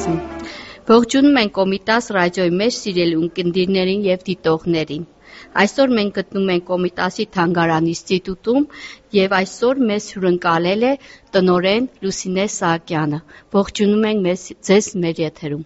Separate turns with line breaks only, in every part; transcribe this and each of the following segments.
կազմում։ Ողջունում ենք Կոմիտաս ռադիոյի մեջ սիրելի ունկնդիրներին եւ դիտողներին։ Այսօր մենք գտնվում ենք Կոմիտասի թանգարան ինստիտուտում եւ այսօր մեզ հյուրընկալել է տնօրեն Լուսինե Սահակյանը։ Ողջունում ենք ձեզ մեր եթերում։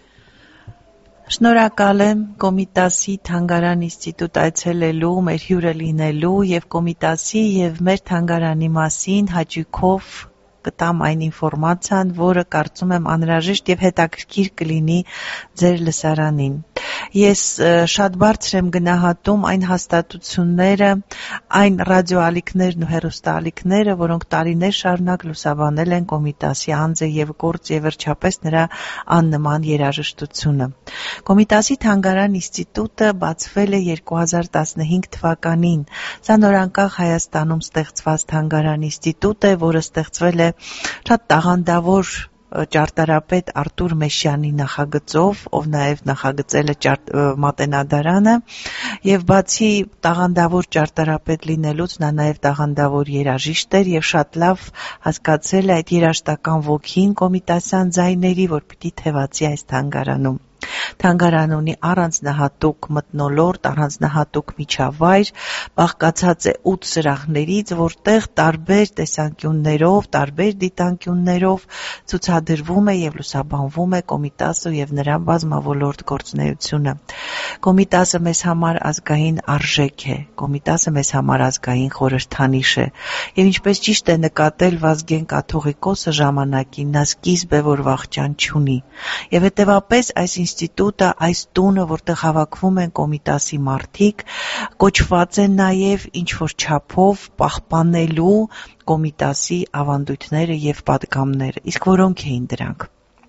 Շնորհակալ եմ Կոմիտասի թանգարան ինստիտուտ այցելելու, մեր հյուրը լինելու եւ Կոմիտասի եւ մեր թանգարանի մասին հաճույքով կտամ այն ինֆորմացիան, որը կարծում եմ անհրաժեշտ եւ հետաքրքիր կլինի ձեր լսարանին։ Ես շատ բարձր եմ գնահատում այն հաստատությունները, այն ռադիոալիքներն ու հեռուստաալիքները, որոնք տարիներ շարունակ լուսաբանել են Կոմիտասի անձը եւ գործ եւ վերջապես նրա աննման երաժշտությունը։ Կոմիտասի թանգարան ինստիտուտը բացվել է 2015 թվականին։ Սա նորանկախ Հայաստանում ստեղծված թանգարան ինստիտուտ է, որը ստեղծվել է շատ տաղանդավոր ճարտարապետ Արտուր Մեշյանի նախագծով, ով նաև նախագծել է Մատենադարանը, եւ բացի տաղանդավոր ճարտարապետ լինելուց նա նաև տաղանդավոր երաժիշտ էր եւ շատ լավ հասկացել է այդ երաժշտական ոգին կոմիտասյան ձայների, որ պիտի թևածի այս թանգարանում։ Թանգարանը ունի առանձնահատուկ մթնոլորտ, առանձնահատուկ միջավայր, բաղկացած է 8 սրահներից, որտեղ տարբեր տեսանկյուններով, տարբեր դիտանկյուններով ցուցադրվում է եւ լուսաբանվում է Կոմիտասը եւ նրա բազմավոլորտ գործունեությունը։ Կոմիտասը մեզ համար ազգային արժեք է, Կոմիտասը մեզ համար ազգային խորհրդանիշ է։ Եվ ինչպես ճիշտ է նկատել Վազգեն Կաթողիկոսը ժամանակին, նա սկիզբ է, որ վախճան չունի։ Եվ հետեւապես այս ինստիտուտը, այս տունը, որտեղ հավաքվում են Կոմիտասի մարդիկ, կոչված է նաև ինչ-որ չափով պահպանելու Կոմիտասի ավանդույթները եւ պատգամները։ Իսկ որոնք էին դրանք։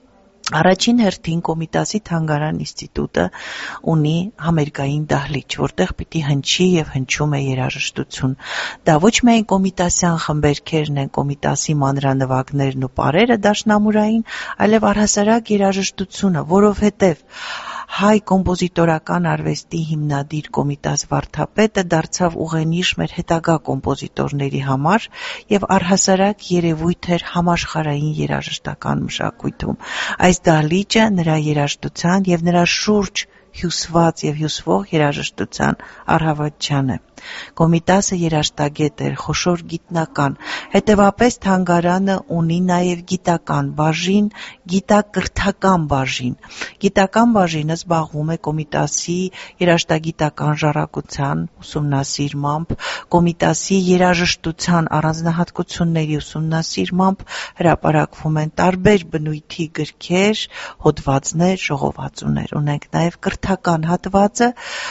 Առաջին հերթին Կոմիտասի թանգարան ինստիտուտը ունի համերգային դահլիճ, որտեղ պիտի հնչի եւ հնչում է երաժշտություն։ Դա ոչ միայն կոմիտասյան խմբերքերն են, Կոմիտասի մանրանվագներն ու պարերը դաշնամուրային, այլև առհասարակ երաժշտությունը, որովհետեւ հայ կոմպոզիտորական արվեստի հիմնադիր Կոմիտաս վարդապետը դարձավ ուղենիշ մեր հետագա կոմպոզիտորների համար եւ առհասարակ երևույթ էր համաշխարհային երաժշտական մշակույթում։ Այս դահլիճը նրա երաժշտության եւ նրա շուրջ հյուսված եւ հյուսվող երաժշտության առհավատչան է։ Կոմիտասը երաժշտագետ էր, խոշոր գիտնական, հետևապես թանգարանը ունի նաև գիտական բաժին, գիտակրթական բաժին։ Գիտական բաժինը զբաղվում է Կոմիտասի երաժշտագիտական ժառանգության ուսումնասիրմամբ, Կոմիտասի երաժշտության առանձնահատկությունների ուսումնասիրմամբ, հրապարակվում են տարբեր բնույթի գրքեր, հոդվածներ, ժողովածուներ։ Ունենք նաև կրթական հատվածը,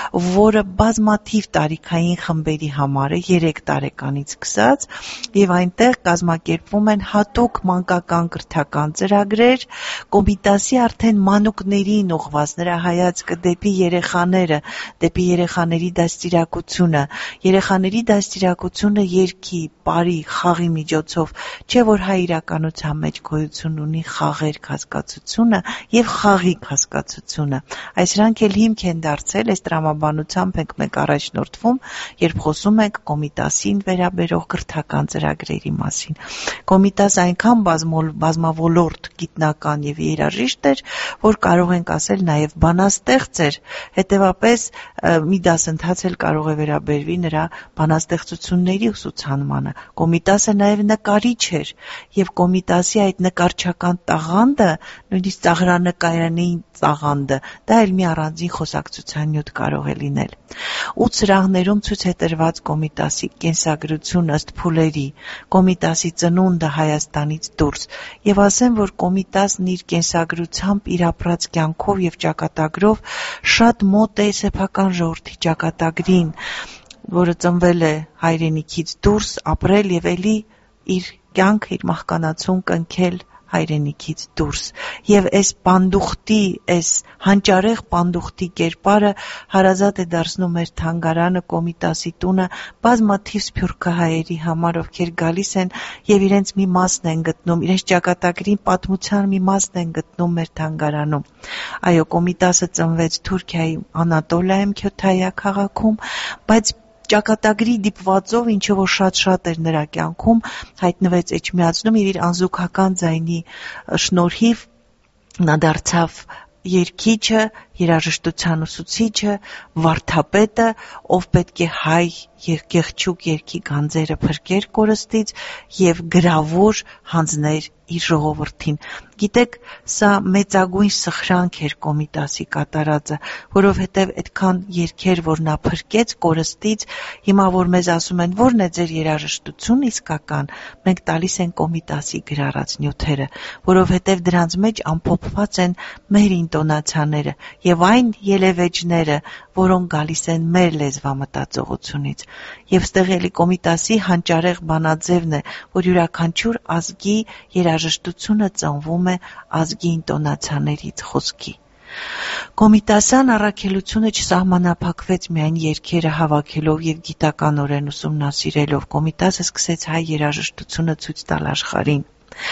որը բազմաթիվ տարիքային խմբերի համար է 3 տարեկանից սկսած եւ այնտեղ կազմակերպվում են հատուկ մանկական կրթական ծրագրեր, Կոմիտասի արդեն մանուկներին ուղղված նրա հայացքը դեպի երեխաները, դեպի երեխաների դաստիարակությունը, երեխաների դաստիարակությունը երգի, պարի, խաղի միջոցով, չէ որ հայ իրականության մեջ գոյություն ունի խաղերք հասկացությունը եւ խաղիկ հասկացությունը։ Այսրանք էլ հիմք են դարձել, այս տրամաբանությամբ ենք մենք առաջնորդվում, երբ խոսում ենք Կոմիտասին վերաբերող կրթական ծրագրերի մասին։ Կոմիտաս այնքան բազմավոլորտ գիտնական եւ երաժիշտ էր, որ կարող ենք ասել նաեւ բանաստեղծ էր, հետեւապես մի դասընթաց էլ կարող է վերաբերվի նրա բանաստեղծությունների ուսուցանմանը։ Կոմիտասը նաեւ նկարիչ էր եւ Կոմիտասի այդ նկարչական տաղանդը, նույնիսկ ծաղրանկարային տաղանդը, դա էլ մի առանձին խոսակցության նյութ կարող է լինել։ 8 սրահներում ցույց է տրված Կոմիտասի կենսագրությունը ըստ փուլերի, Կոմիտասի ծնունդը Հայաստանից դուրս, եւ ասեմ, որ Կոմիտասն իր կենսագրությամբ, իր ապրած կյանքով եւ ճակատագրով շատ մոտ է սեփական ժողովրդի ճակատագրին, որը ծնվել է հայրենիքից դուրս, ապրել եւ էլի իր կյանքը, իր մահկանացուն կնքել հայրենիքից դուրս եւ այս պանդուխտի, այս հանճարեղ պանդուխտի կերպարը հարազատ է դարձնում մեր թանգարանը, Կոմիտասի տունը բազմաթիվ սփյուռքահայերի համար, ովքեր գալիս են եւ իրենց մի մասն են գտնում, իրենց ճակատագրի պատմության մի մասն են գտնում մեր թանգարանում։ Այո, Կոմիտասը ծնվեց Թուրքիայի Անատոլիայում Քյոթայա քաղաքում, բայց ճակատագրի դիպվածով, ինչը որ շատ էր նրա կյանքում, հայտնվեց Էջմիածնում իր անզուգական ձայնի շնորհիվ նա դարձավ երգիչը, երաժշտության ուսուցիչը, վարդապետը, ով պետք է հայ գեղեցիկ երգի գանձերը փրկեր կորստից եւ գրավոր հանձներ իր ժողովրդին։ Գիտեք, սա մեծագույն սխրանք էր Կոմիտասի կատարածը, որովհետեւ այդքան երգեր, որ նա փրկեց կորստից, հիմա որ մեզ ասում են, որն է ձեր երաժշտություն իսկական, մենք տալիս են Կոմիտասի գրառած նյութերը, որովհետեւ դրանց մեջ ամփոփված են մեր ինտոնացիաները եւ այն ելևէջները, որոնք գալիս են մեր լեզվամտածողությունից։ Եվ ստեղ էլի Կոմիտասի հանճարեղ բանաձևն է, որ յուրաքանչյուր ազգի երաժշտությունը ծնվում է ազգի ինտոնացիաներից խոսքի։ Կոմիտասյան առաքելությունը չսահմանափակվեց միայն երգերը հավաքելով եւ գիտականորեն ուսումնասիրելով, Կոմիտասը սկսեց հայ երաժշտությունը ցույց տալ աշխարհին։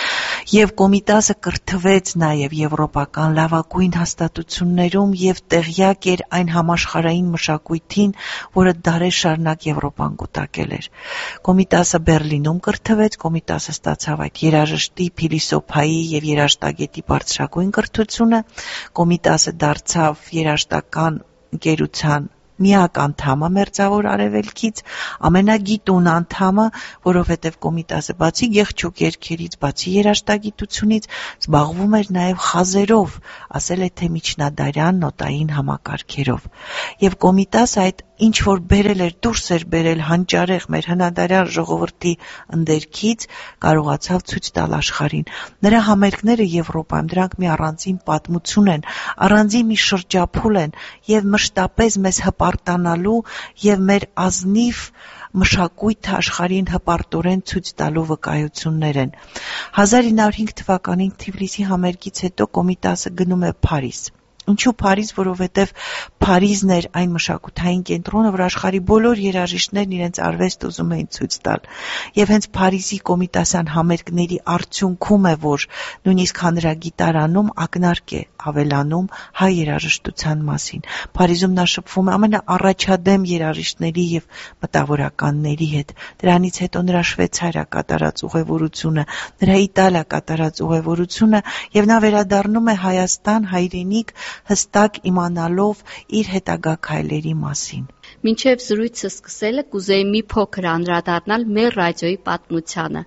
Եվ Կոմիտասը կրթվեց նաև եվրոպական լավագույն հաստատություններում եւ տեղյակ էր այն համաշխարհային մշակույթին, որը դարեր շարունակ Եվրոպան կուտակել էր։ Կոմիտասը Բերլինում կրթվեց, Կոմիտասը ստացավ այդ երաժշտի, փիլիսոփայի եւ երաժշտագետի բարձրագույն կրթությունը, Կոմիտասը դարձավ երաժշտական ընկերության միակ անդամը Մերձավոր Արևելքից, ամենագիտուն անդամը, որովհետև Կոմիտասը բացի գեղեցիկ երգերից, բացի երաժշտագիտությունից, զբաղվում էր նաև խազերով, ասել է թե միջնադարյան նոտային համակարգերով։ Եվ Կոմիտասը այդ ինչ որ բերել էր, դուրս էր բերել հանճարեղ մեր հնադարյան ժողովրդի ընդերքից, կարողացավ ցույց տալ աշխարհին։ Նրա համերգները Եվրոպայում դրանք մի առանձին պատմություն են, առանձին մի շրջափուլ են եւ մշտապես մեզ հպարտանալու եւ մեր ազնիվ մշակույթը աշխարհին հպարտորեն ցույց տալու վկայություններ են։ 1905 թվականին Թիֆլիսի համերգից հետո Կոմիտասը գնում է Փարիզ։ Ինչու Փարիզ, որովհետև Փարիզն էր այն մշակութային կենտրոնը, որ աշխարհի բոլոր երաժիշտներն իրենց արվեստը ուզում էին ցույց տալ։ Եվ հենց Փարիզի Կոմիտասյան համերգների արդյունքում է, որ նույնիսկ հանրագիտարանում ակնարկ է ավելանում հայ երաժշտության մասին։ Փարիզում նա շփվում է ամենաառաջադեմ երաժիշտների եւ մտավորականների հետ։ Դրանից հետո նրա Շվեյցարիա կատարած ուղևորությունը, նրա Իտալիա կատարած ուղևորությունը եւ նա վերադառնում է Հայաստան, հայրենիք, հստակ իմանալով իր հետագա քայլերի մասին։
Մինչև զրույցը սկսելը կուզեի մի փոքր անդրադառնալ մեր ռադիոյի պատմությանը։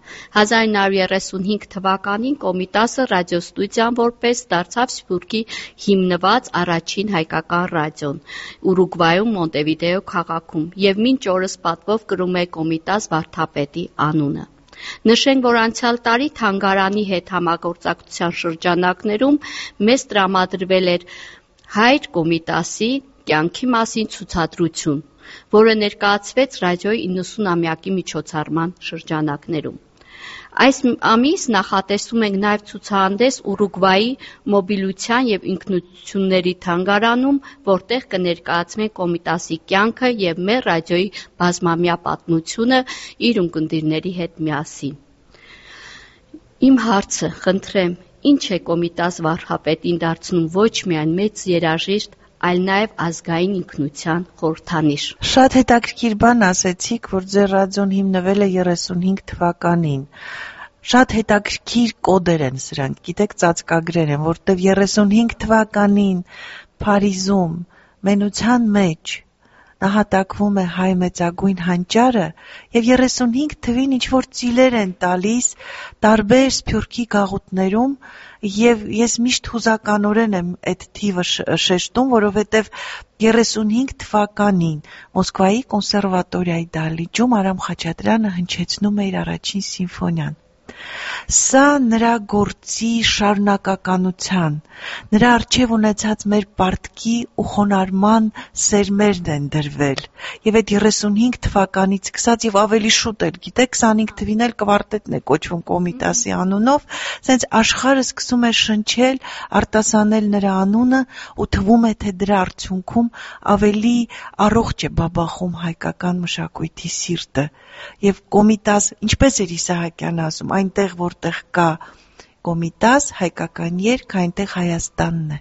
1935 թվականին Կոմիտասը ռադիոստուդիան որպես դարձավ Սփյուռքի հիմնված առաջին հայկական ռադիոն Ուրուգվայում Մոնտեվիդեո քաղաքում եւ մինչ օրս պատվով կրում է Կոմիտաս վարդապետի անունը։ Նշենք, որ անցյալ տարի թանգարանի հետ համագործակցության շրջանակներում մեզ տրամադրվել էր Հայր Կոմիտասի կյանքի մասին ցուցադրություն, որը ներկայացվեց ռադիոյի 90-ամյակի միջոցառման շրջանակներում։ Այս ամիս նախատեսում ենք նաև ցուցահանդես Ուրուգվայի մոբիլության եւ ինքնությունների թանգարանում, որտեղ կներկայացվեն Կոմիտասի կյանքը եւ մեր ռադիոյի բազմամյա պատմությունը իր ունկնդիրների հետ միասին։ Իմ հարցը, խնդրեմ, ինչ է Կոմիտաս վարդապետին դարձնում ոչ միայն մեծ երաժիշտ, այլ նաև ազգային ինքնության խորհրդանիշ։
Շատ հետաքրքիր բան ասեցիք, որ ձեր ռադիոն հիմնվել է 35 թվականին։ Շատ հետաքրքիր կոդեր են սրանք, գիտեք, ծածկագրեր են, որտեղ 35 թվականին Փարիզում մենության մեջ նահատակվում է հայ մեծագույն հանճարը եւ 35 թվին ինչ որ ծիլեր են տալիս տարբեր Սփյուռքի գաղութներում եւ ես միշտ հուզականորեն եմ այդ թիվը շեշտում, որովհետեւ 35 թվականին Մոսկվայի կոնսերվատորիայի դահլիճում Արամ Խաչատրյանը հնչեցնում է իր առաջին սիմֆոնիան։ Սա նրա գործի շարունակականության, նրա առջև ունեցած մեր պարտքի ու խոնարհման սերմերն են դրվել։ Եվ այդ 35 թվականից սկսած եւ ավելի շուտ էլ, գիտեք, 25 թվին էլ կվարտետն է կոչվում Կոմիտասի անունով, սենց աշխարհը սկսում է շնչել, արտասանել նրա անունը ու թվում է, թե դրա արդյունքում ավելի առողջ է բաբախում հայկական մշակույթի սիրտը։ Եվ Կոմիտաս, ինչպես էր Իսահակյանը ասում, այնտեղ որտեղ կա Կոմիտաս, հայկական երգ, այնտեղ Հայաստանն է։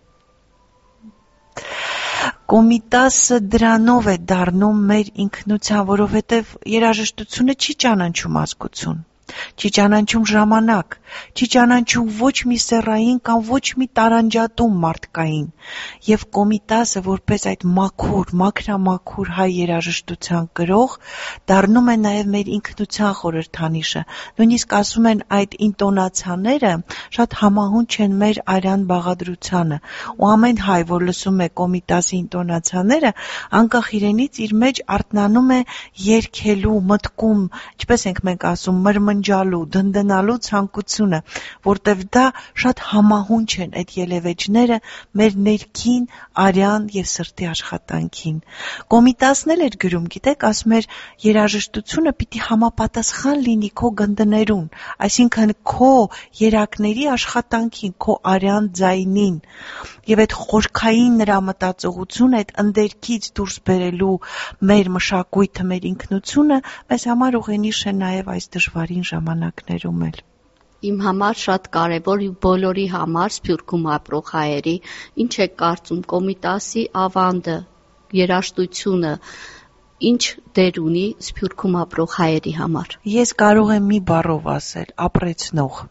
Կոմիտասը դրանով է դառնում մեր ինքնության, որովհետև երաժշտությունը չի ճանաչում ազգություն։ չի ճանաչում ժամանակ, չի ճանաչում ոչ մի սեռային կամ ոչ մի տարանջատում մարդկային, եւ Կոմիտասը որպես այդ մաքրամաքուր հայ երաժշտության կրող դառնում է նաեւ մեր ինքնության խորհրդանիշը, նույնիսկ ասում են այդ ինտոնացիաները շատ համահունչ են մեր արյան բաղադրությանը, ու ամեն հայ, որ լսում է Կոմիտասի ինտոնացիաները, անկախ իրենից իր մեջ արթնանում է երգելու, մտքում, ինչպես ենք մենք ասում, մրմնջալու, դնդնալու ցանկությունը, որտեվ դա շատ համահունչ են այդ ելևէջները մեր ներքին արյան եւ սրտի աշխատանքին։ Կոմիտասն էլ էր գրում, գիտեք, ասում էր երաժշտությունը պիտի համապատասխան լինի քո գնդներուն, այսինքն քո երակների աշխատանքին, քո արյան ձայնին, եւ այդ խորքային նրա մտածողությունը, այդ ընդերքից դուրս բերելու մեր մշակույթը, մեր ինքնությունը մեզ համար ուղենիշ է նաեւ այս դժվարին ժամանակներում էլ։
Իմ համար շատ կարևոր ու բոլորի համար Սփյուռքում ապրող հայերի, ինչ է կարծում Կոմիտասի ավանդը, երաժշտությունը, ինչ դեր ունի Սփյուռքում ապրող հայերի համար։
Ես կարող եմ մի բառով ասել՝ ապրեցնող։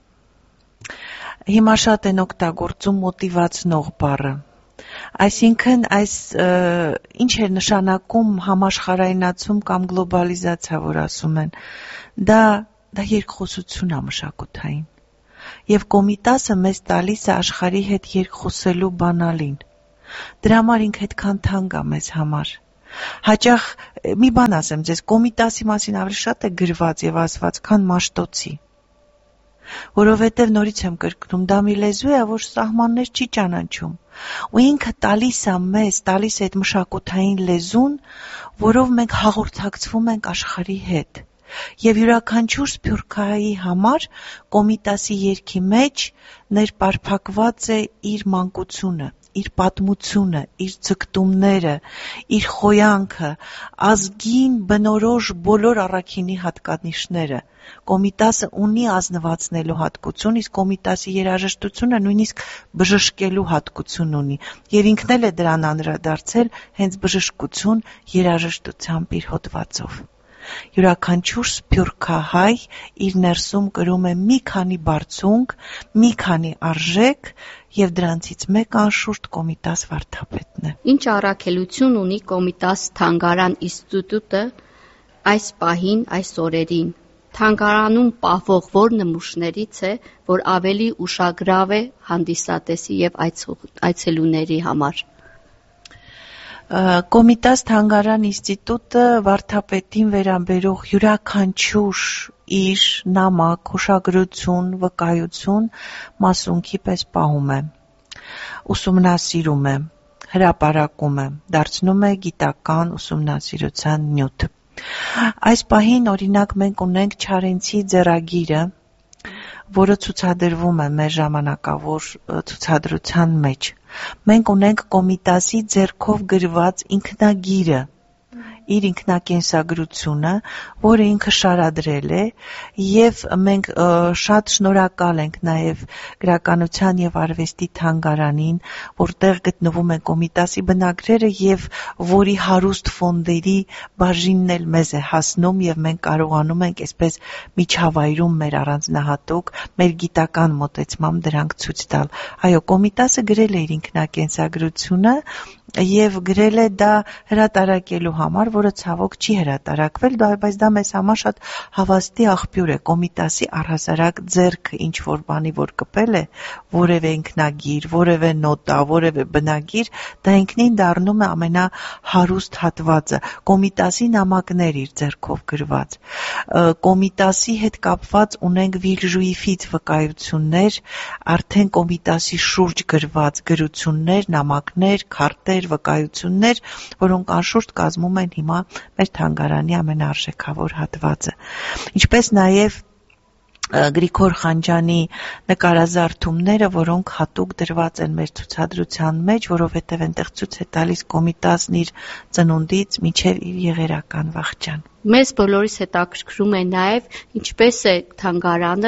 Հիմա շատ են օգտագործում մոտիվացնող բառը։ Այսինքն այս ինչ է նշանակում համաշխարհայնացում կամ գլոբալիզացիա, որ ասում են, դա երկխոսություն է մշակութային։ Եվ Կոմիտասը մեզ տալիս է աշխարհի հետ երկխոսելու բանալին։ Դրա համար ինքը այդքան թանկ է մեզ համար։ Հաճախ մի բան ասեմ ձեզ, Կոմիտասի մասին ավելի շատ է գրված եւ ասված, քան Մաշտոցի։ Որովհետև նորից եմ կրկնում, դա մի լեզու է, որ սահմաններ չի ճանաչում, ու ինքը տալիս է մեզ, տալիս է այդ մշակութային լեզուն, որով մենք հաղորդակցվում ենք աշխարհի հետ, եւ յուրաքանչյուր սփյուռքահայի համար Կոմիտասի երգի մեջ ներպարփակված է իր մանկությունը, իր պատմությունը, իր ձգտումները, իր խոյանքը, ազգին բնորոշ բոլոր առաքինի հատկանիշները։ Կոմիտասը ունի ազնվացնելու հատկություն, իսկ Կոմիտասի երաժշտությունը նույնիսկ բժշկելու հատկություն ունի, եւ ինքն էլ է դրան անդրադարձել հենց բժշկություն երաժշտությամբ իր հոդվածով։ Յուրաքանչյուր սփյուռքահայ իր ներսում կրում է մի քանի բարձունք, մի քանի արժեք, եւ դրանցից մեկը անշուշտ Կոմիտաս վարդապետն է։
Ինչ առաքելություն ունի Կոմիտաս թանգարան ինստիտուտը այս պահին, այս օրերին։ Թանգարանում պահվող որ նմուշներից է, որ ավելի ուշագրավ է հանդիսատեսի եւ այցելուների համար։
Կոմիտաս թանգարան ինստիտուտը վարդապետին վերաբերող յուրաքանչյուր իր նամակ, հուշագրություն, վկայություն մասունքի պես պահում է, ուսումնասիրում է, հրապարակում է, դարձնում է գիտական ուսումնասիրության նյութ։ Այս պահին օրինակ մենք ունենք Չարենցի ձեռագիրը, որը ցուցադրվում է մեր ժամանակավոր ցուցադրության մեջ։ Մենք ունենք Կոմիտասի ձեռքով գրված ինքնագիրը, իր ինքնակենսագրությունը, որը ինքը շարադրել է, եւ մենք շատ շնորհակալ ենք նաեւ Գրականության եւ Արվեստի թանգարանին, որտեղ գտնվում են Կոմիտասի բնագրերը եւ որի հարուստ ֆոնդերի բաժինն էլ մեզ է հասնում եւ մենք կարողանում ենք այսպես միջավայրում մեր առանձնահատուկ, մեր գիտական մոտեցմամբ դրանք ցույց տալ։ Այո, Կոմիտասը գրել է իր ինքնակենսագրությունը եւ գրել է դա հրատարակելու համար, որը ցավոք չի հրատարակվել, բայց դա մեզ համար շատ հավաստի աղբյուր է։ Կոմիտասի առհասարակ ձեռքը ինչ որ բանի որ կպել է, որևէ ինքնագիր, որևէ նոտա, որևէ բնագիր, դա ինքնին դառնում է ամենահարուստ հատվածը։ Կոմիտասի նամակներ իր ձեռքով գրված։ Կոմիտասի հետ կապված ունենք Վիլժուիֆից վկայություններ, արդեն Կոմիտասի շուրջ գրված գրություններ, նամակներ, քարտեր, վկայություններ, որոնք անշուշտ կազմում են հիմա մեր թանգարանի ամենաարժեքավոր հատվածը։ Ինչպես նաև Գրիգոր Խանջյանի նկարազարդումները, որոնք հատուկ դրված են մեր ցուցադրության մեջ, որովհետև այնտեղ ցույց է տալիս Կոմիտասն իր ծնունդից մինչև իր եղերական վախճան։
Մեզ բոլորիս հետաքրքրում է նաև ինչպես է թանգարանը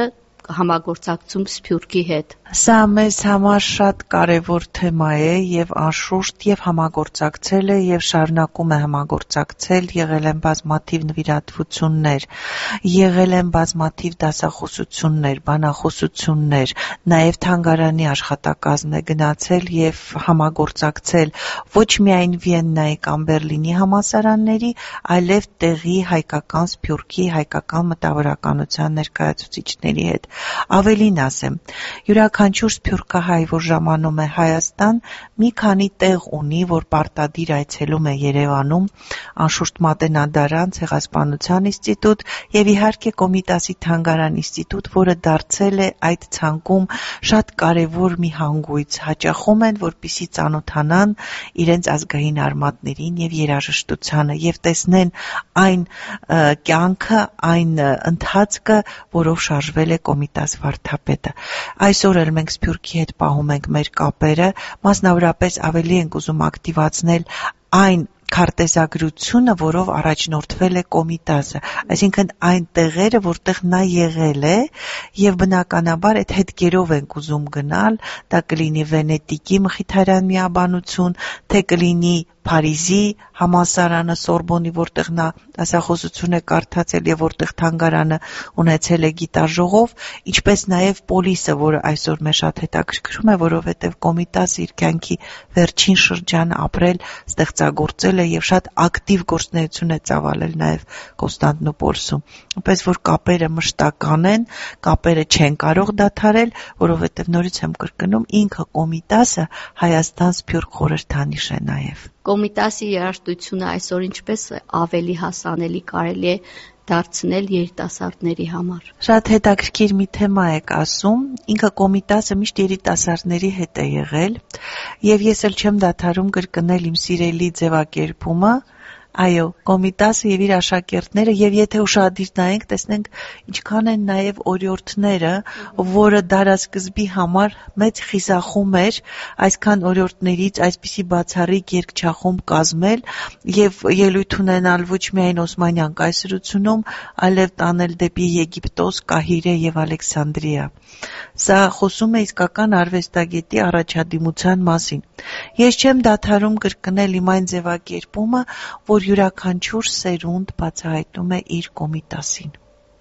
համագործակցում Սփյուռքի հետ։
Սա մեզ համար շատ կարևոր թեմա է եւ անշուշտ եւ համագործակցել է եւ շարունակում է համագործակցել, եղել են բազմաթիվ նվիրատվություններ, եղել են բազմաթիվ դասախոսություններ, բանախոսություններ, նաեւ թանգարանի աշխատակազմն է գնացել եւ համագործակցել ոչ միայն Վիեննայի կամ Բերլինի համալսարանների, այլև տեղի հայկական Սփյուռքի հայկական մտավորականության ներկայացուցիչների հետ։ Ավելին ասեմ, յուրաքանչյուր սփյուռքահայ, որ ժամանում է Հայաստան, մի քանի տեղ ունի, որ պարտադիր այցելում է Երևանում, անշուշտ Մատենադարան, Ցեղասպանության ինստիտուտ եւ իհարկե Կոմիտասի թանգարան ինստիտուտ, որը դարձել է այդ ցանկում շատ կարևոր մի հանգույց, հաճախում են, որպեսզի ծանոթանան իրենց ազգային արմատներին եւ երաժշտությանը եւ տեսնեն այն կյանքը, այն ընթացքը, որով շարժվել է Կոմիտաս վարդապետը։ Այսօր էլ մենք Սփյուռքի հետ պահում ենք մեր կապերը, մասնավորապես ավելի ենք ուզում ակտիվացնել այն քարտեզագրությունը, որով առաջնորդվել է Կոմիտասը, այսինքն այն տեղերը, որտեղ նա եղել է եւ բնականաբար այդ հետքերով ենք ուզում գնալ, դա կլինի Վենետիկի Մխիթարյան միաբանություն, թե կլինի Փարիզի համալսարանը Սորբոնի, որտեղ նա դասախոսություն է կարդացել եւ որտեղ թանգարանը ունեցել է գիտաժողով, ինչպես նաեւ Պոլիսը, որը այսօր մեզ շատ հետաքրքրում է, որովհետեւ Կոմիտասը իր կյանքի վերջին շրջանը ապրել, ստեղծագործել է եւ շատ ակտիվ գործունեություն է ծավալել նաեւ Կոստանդնուպոլսում, այնպես որ կապերը մշտական են, կապերը չեն կարող դադարել, որովհետեւ նորից եմ կրկնում, ինքը Կոմիտասը Հայաստան Սփյուռք խորհրդանիշ է նաեւ։
Կոմիտասի երաժշտությունը այսօր ինչպես ավելի հասանելի կարելի է դարձնել երիտասարդների համար։
Շատ հետաքրքիր մի թեմա եք ասում, ինքը Կոմիտասը միշտ երիտասարդների հետ է եղել, եւ ես էլ չեմ դադարում կրկնել իմ սիրելի ձևակերպումը, այո, Կոմիտասը եւ իր աշակերտները, եւ եթե ուշադիր նայենք, տեսնենք ինչքան են նաեւ օրիորդները, որը դարաշրջանի համար մեծ խիզախում էր այսքան օրիորդներից այսպիսի բացառիկ երգչախումբ կազմել եւ ելույթ ունենալ ոչ միայն Օսմանյան կայսրությունում, այլև տանել դեպի Եգիպտոս, Կահիրե եւ Ալեքսանդրիա։ Սա խոսում է իսկական արվեստագետի առաջադիմության մասին։ Ես չեմ դադարում կրկնել իմ այն ձևակերպումը, որ յուրաքանչյուր սերունդ բացահայտում է իր Կոմիտասին։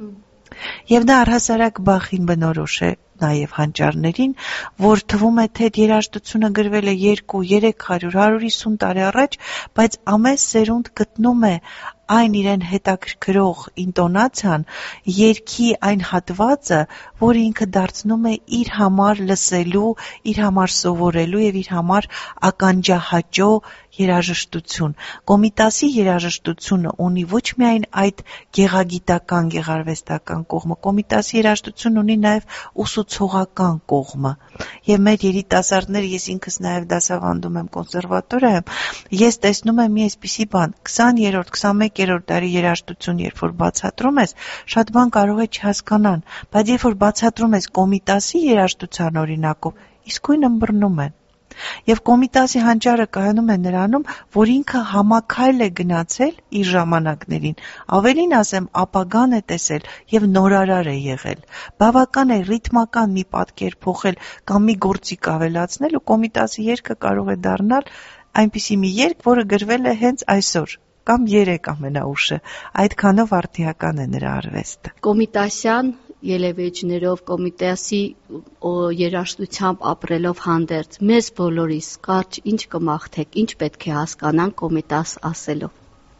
Եվ դա առհասարակ Բախին բնորոշ է նաև հանճարներին, որ թվում է, թե երաժշտությունը գրվել է 200-300-150 տարի առաջ, բայց ամեն սերունդ գտնում է այն իրեն հետաքրքրող ինտոնացիան, երգի այն հատվածը, որը ինքը դարձնում է իր համար լսելու, իր համար սովորելու եւ իր համար ականջահաճո երաժշտություն։ Կոմիտասի երաժշտությունը ունի ոչ միայն այդ գեղագիտական, գեղարվեստական կողմը, Կոմիտասի երաժշտությունը ունի նաև ուսուցողական կողմը։ Եվ մեր երիտասարդները, ես ինքս նաև դասավանդում եմ կոնսերվատորիայում, ես տեսնում եմ մի այսպիսի բան, 20-րդ, 21-րդ դարի երաժշտություն, երբ որ բացատրում ես, շատ բան կարող է չհասկանան, բայց երբ որ բացատրում ես Կոմիտասի երաժշտության օրինակով, իսկույն ըմբռնում են։ Եվ Կոմիտասի հանճարը կայանում է նրանում, որ ինքը համաքայլ է գնացել իր ժամանակներին, ավելին ասեմ, ապագան է տեսել եւ նորարար է եղել։ Բավական է ռիթմական մի պատկեր փոխել կամ մի գործիք ավելացնել ու Կոմիտասի երգը կարող է դառնալ այնպիսի մի երգ, որը գրվել է հենց այսօր կամ երեք ամենաուշը, այդքանով արդիական է նրա արվեստը։
Կոմիտասյան ելևէջներով, Կոմիտասի երաժշտությամբ ապրելով հանդերձ, մեզ բոլորիս կարճ ինչ կմաղթեք, ինչ պետք է հասկանան Կոմիտաս ասելով։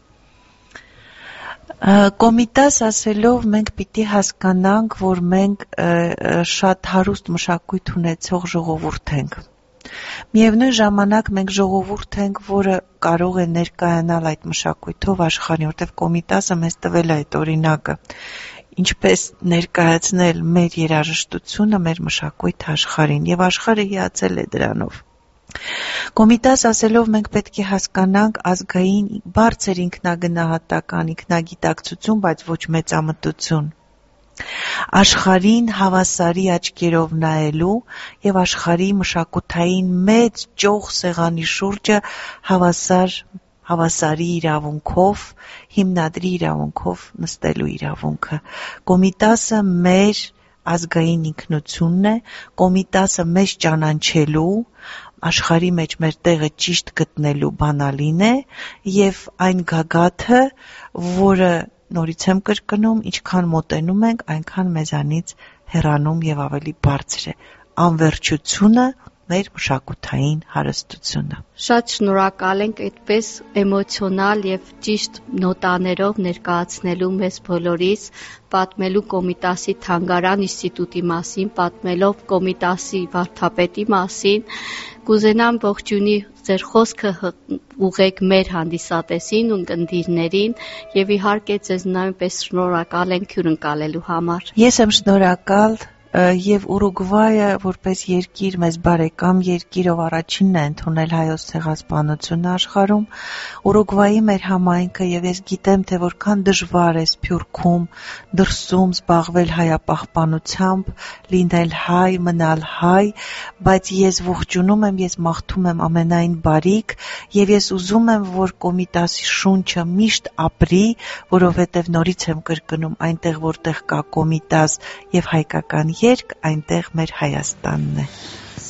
Կոմիտաս ասելով մենք պիտի հասկանանք, որ մենք շատ հարուստ մշակույթ ունեցող ժողովուրդ ենք։ Միևնույն ժամանակ մենք ժողովուրդ ենք, որը կարող է ներկայանալ այդ մշակույթով աշխարհին, որտեղ Կոմիտասը մեզ տվել է այդ օրինակը, ինչպես ներկայացնել մեր երաժշտությունը, մեր մշակույթը աշխարհին, եւ աշխարհը հիացել է դրանով։ Կոմիտաս ասելով մենք պետք է հասկանանք ազգային բարձր ինքնագնահատական, ինքնագիտակցություն, բայց ոչ մեծամտություն։ Աշխարհին հավասարի աչքերով նայելու եւ աշխարհի մշակութային մեծ ճոխ սեղանի շուրջը հավասարի իրավունքով, հիմնադրի իրավունքով նստելու իրավունքը։ Կոմիտասը մեր ազգային ինքնությունն է, Կոմիտասը մեզ ճանաչելու, աշխարհի մեջ մեր տեղը ճիշտ գտնելու բանալին է եւ այն գագաթը, որը նորից եմ կրկնում, ինչքան մոտենում ենք, այնքան մեզանից հեռանում եւ ավելի բարձր է անվերջությունը մեր մշակութային հարստությունը։
Շատ շնորհակալ ենք այդպես էմոցիոնալ եւ ճիշտ նոտաներով ներկայացնելու մեզ բոլորիս, պատմելու Կոմիտասի թանգարան ինստիտուտի մասին, պատմելով Կոմիտասի վարդապետի մասին։ Կուզենամ ողջունի ձեր խոսքը ուղեք մեր հանդիսատեսին ու ընկերներին եւ իհարկե ձեզ նույնպես շնորհակալ ենք հյուրընկալելու համար։
Ես եմ շնորհակալ եւ Ուրուգվայը որպես երկիր մեզ բարեկամ երկիր, ով առաջինն է ընդունել հայոց ցեղասպանությունը աշխարհում, Ուրուգվայի մեր համայնքը եւ ես գիտեմ, թե որքան դժվար է Սփյուռքում դրսում զբաղվել հայապահպանությամբ, լինել հայ, մնալ հայ, բայց ես ողջունում եմ, ես մաղթում եմ ամենայն բարիք եւ ես ուզում եմ, որ Կոմիտասի շունչը միշտ ապրի, որովհետեւ նորից եմ կրկնում, այնտեղ որտեղ կա Կոմիտաս եւ հայկական երկ, այնտեղ մեր Հայաստանն է։